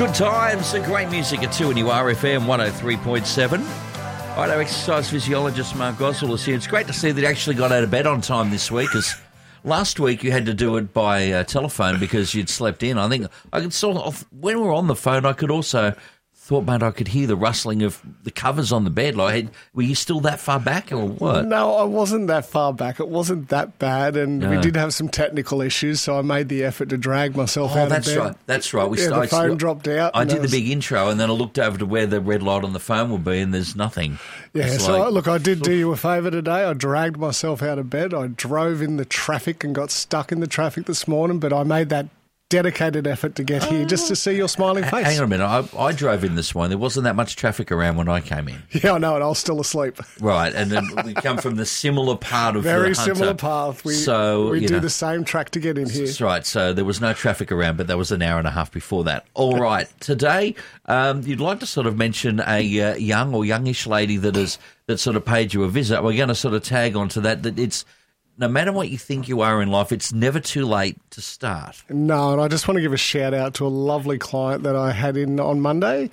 Good times and great music at 2 and you are FM 103.7. All right, our exercise physiologist Mark Goswell is here. It's great to see that you actually got out of bed on time this week, because last week you had to do it by telephone because you'd slept in. I think I could sort of, when we were on the phone, I could also thought, mate, I could hear the rustling of the covers on the bed. Like, were you still that far back or what? No, I wasn't that far back. It wasn't that bad, and we did have some technical issues, so I made the effort to drag myself out of bed. Right. That's right. The phone dropped out. I did the big intro, and then I looked over to where the red light on the phone would be, and there's nothing. Yeah, look, I did do you a favour today. I dragged myself out of bed. I drove in the traffic and got stuck in the traffic this morning, but I made that dedicated effort to get here just to see your smiling face. Hang on a minute. I drove in this morning. There wasn't that much traffic around when I came in. Yeah, I know, and I was still asleep. Right, and then we come from the similar part of Very the Hunter. similar path. We do the same track to get in here. That's right. So there was no traffic around, but there was an hour and a half before that. All right. Today, you'd like to sort of mention a young or youngish lady that sort of paid you a visit. We're going to sort of tag onto that it's, no matter what you think you are in life, it's never too late to start. No, and I just want to give a shout out to a lovely client that I had in on Monday.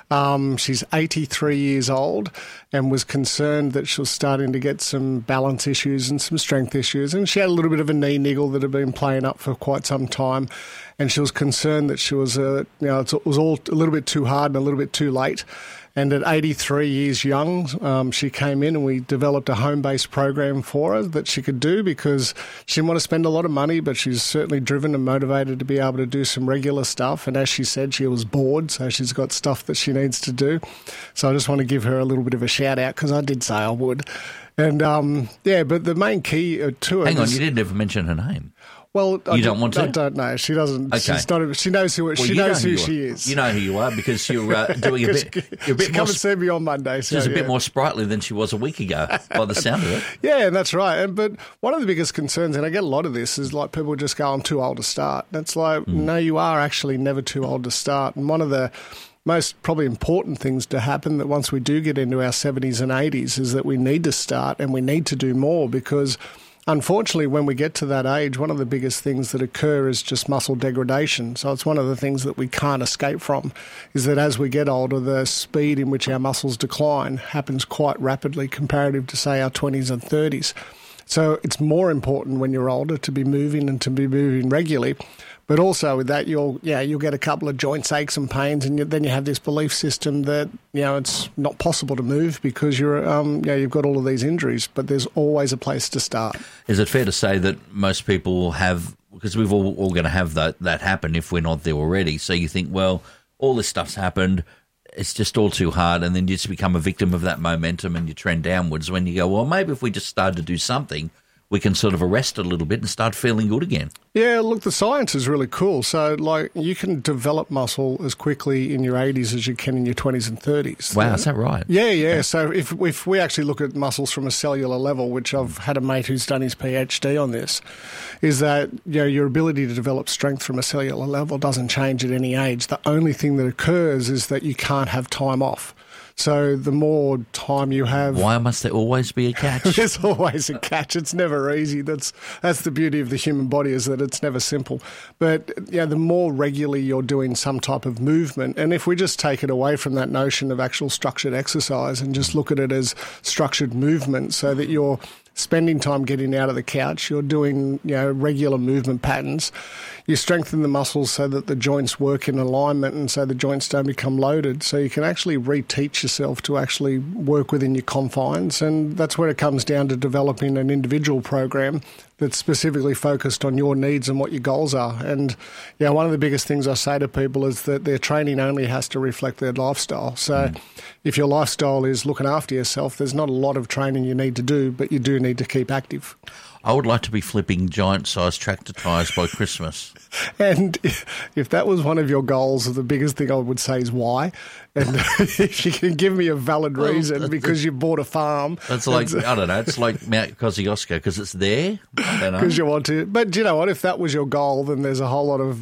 She's 83 years old and was concerned that she was starting to get some balance issues and some strength issues. And she had a little bit of a knee niggle that had been playing up for quite some time. And she was concerned that she was, it was all a little bit too hard and a little bit too late. And at 83 years young, she came in and we developed a home-based program for her that she could do, because she didn't want to spend a lot of money, but she's certainly driven and motivated to be able to do some regular stuff. And as she said, she was bored, so she's got stuff that she needs to do. So I just want to give her a little bit of a shout-out, because I did say I would. And, but the main key to it Hang on, you didn't ever mention her name. Well, you don't want to? I don't know. She doesn't. Okay. She's not. She knows who. She knows who she is. You know who you are, because you're doing a bit. You're a bit she more. Come and see me on Monday. So, she's a bit more sprightly than she was a week ago, by the sound of it. Yeah, that's right. But one of the biggest concerns, and I get a lot of this, is like people just go, "I'm too old to start." That's like, no, you are actually never too old to start. And one of the most probably important things to happen that once we do get into our 70s and 80s is that we need to start and we need to do more, because unfortunately, when we get to that age, one of the biggest things that occur is just muscle degradation. So it's one of the things that we can't escape from, is that as we get older, the speed in which our muscles decline happens quite rapidly comparative to, say, our 20s and 30s. So it's more important when you're older to be moving and to be moving regularly. But also with that, you'll get a couple of joint aches and pains, and then you have this belief system that it's not possible to move because you've got all of these injuries. But there's always a place to start. Is it fair to say that most people will have, because we've all going to have that happen if we're not there already? So you think, well, all this stuff's happened, it's just all too hard, and then you just become a victim of that momentum and you trend downwards. When you go, well, maybe if we just started to do something, we can sort of arrest it a little bit and start feeling good again. Yeah, look, the science is really cool. So, like, you can develop muscle as quickly in your 80s as you can in your 20s and 30s. Wow, is that right? Yeah. So if we actually look at muscles from a cellular level, which I've had a mate who's done his PhD on this, is that your ability to develop strength from a cellular level doesn't change at any age. The only thing that occurs is that you can't have time off. So the more time you have... Why must there always be a catch? There's always a catch. It's never easy. That's the beauty of the human body, is that it's never simple. But the more regularly you're doing some type of movement, and if we just take it away from that notion of actual structured exercise and just look at it as structured movement, so that you're spending time getting out of the couch, you're doing regular movement patterns, you strengthen the muscles so that the joints work in alignment and so the joints don't become loaded. So you can actually reteach yourself to actually work within your confines, and that's where it comes down to developing an individual program that's specifically focused on your needs and what your goals are. And one of the biggest things I say to people is that their training only has to reflect their lifestyle. So if your lifestyle is looking after yourself, there's not a lot of training you need to do, but you do need to keep active. I would like to be flipping giant-sized tractor tyres by Christmas. And if that was one of your goals, the biggest thing I would say is why. And if you can give me a valid reason, because you bought a farm. It's like, I don't know, it's like Mount Kosciuszko, because it's there. Because you want to. But do you know what? If that was your goal, then there's a whole lot of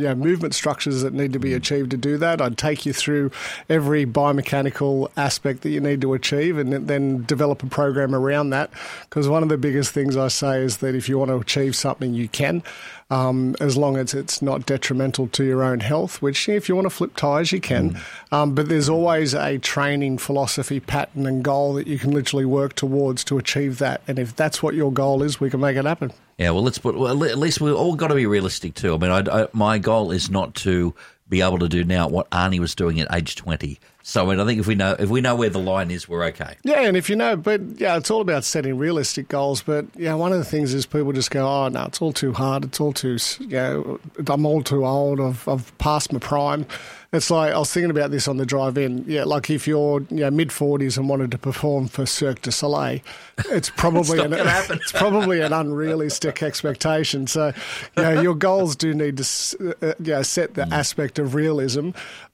movement structures that need to be achieved to do that. I'd take you through every biomechanical aspect that you need to achieve and then develop a program around that, because one of the biggest things I say is that if you want to achieve something, you can. As long as it's not detrimental to your own health, which if you want to flip tyres, you can. But there's always a training philosophy, pattern and goal that you can literally work towards to achieve that. And if that's what your goal is, we can make it happen. Yeah, well, at least we've all got to be realistic too. I mean, my goal is not to be able to do now what Arnie was doing at age 20. So I mean, I think if we know where the line is, we're okay. Yeah, and if you know, but yeah, it's all about setting realistic goals. But yeah, one of the things is people just go, oh no, it's all too hard. It's all too, I'm all too old. I've passed my prime. It's like I was thinking about this on the drive in. Yeah, like if you're mid-40s and wanted to perform for Cirque du Soleil, it's probably it's probably an unrealistic expectation. So, your goals do need to set the aspect of realism.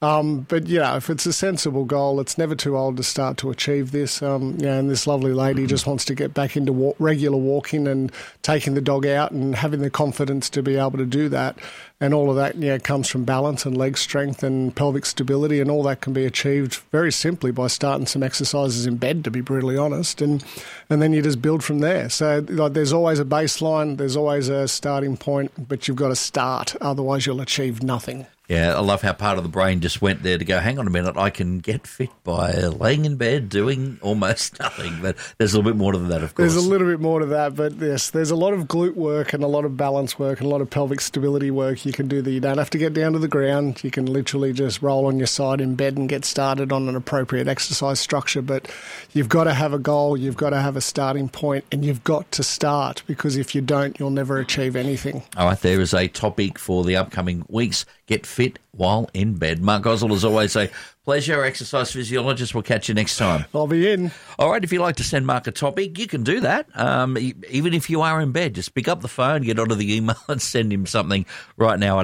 But if it's a sensible goal, it's never too old to start to achieve this. And this lovely lady just wants to get back into regular walking and taking the dog out and having the confidence to be able to do that. And all of that, comes from balance and leg strength and pelvic stability, and all that can be achieved very simply by starting some exercises in bed, to be brutally honest, and then you just build from there. So there's always a baseline, there's always a starting point, but you've got to start, otherwise you'll achieve nothing. Yeah, I love how part of the brain just went there to go, hang on a minute, I can get fit by laying in bed doing almost nothing. But there's a little bit more to that, of course. There's a little bit more to that, but yes, there's a lot of glute work and a lot of balance work and a lot of pelvic stability work you can do that you don't have to get down to the ground. You can literally just roll on your side in bed and get started on an appropriate exercise structure. But you've got to have a goal, you've got to have a starting point, and you've got to start, because if you don't, you'll never achieve anything. All right, there is a topic for the upcoming weeks. Get fit while in bed. Mark Gosling, as always, a pleasure. Our exercise physiologist. We'll catch you next time. I'll be in. All right, if you'd like to send Mark a topic, you can do that. Even if you are in bed, just pick up the phone, get onto the email and send him something right now at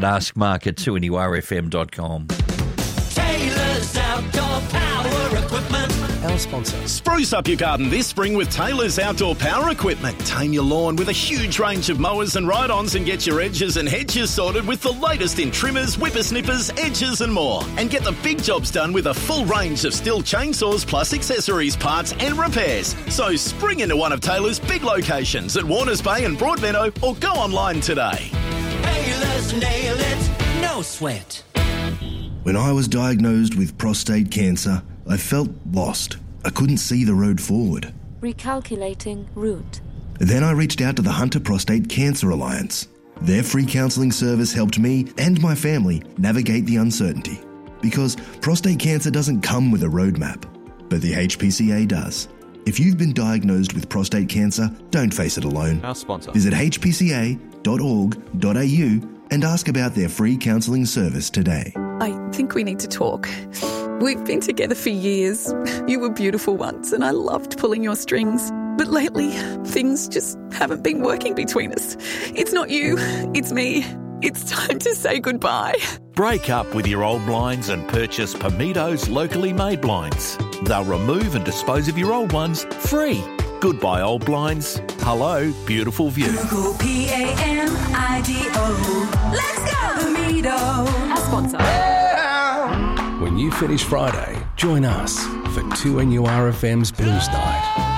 askmark@2NURFM.com. Taylor's Outdoor Power Equipment. Our sponsor. Spruce up your garden this spring with Taylor's Outdoor Power Equipment. Tame your lawn with a huge range of mowers and ride-ons, and get your edges and hedges sorted with the latest in trimmers, whippersnippers, edges and more. And get the big jobs done with a full range of Stihl chainsaws plus accessories, parts and repairs. So spring into one of Taylor's big locations at Warners Bay and Broadmeadow, or go online today. Taylor's nail it, no sweat. When I was diagnosed with prostate cancer, I felt lost. I couldn't see the road forward. Recalculating route. Then I reached out to the Hunter Prostate Cancer Alliance. Their free counselling service helped me and my family navigate the uncertainty. Because prostate cancer doesn't come with a roadmap, but the HPCA does. If you've been diagnosed with prostate cancer, don't face it alone. Our sponsor. Visit hpca.org.au and ask about their free counselling service today. I think we need to talk. We've been together for years. You were beautiful once and I loved pulling your strings. But lately, things just haven't been working between us. It's not you, it's me. It's time to say goodbye. Break up with your old blinds and purchase Pamitos locally made blinds. They'll remove and dispose of your old ones free. Goodbye old blinds. Hello, beautiful view. Google PAMIDO. Let's go, Pamito. Our sponsor. When you finish Friday, join us for 2NURFM's Blues Night.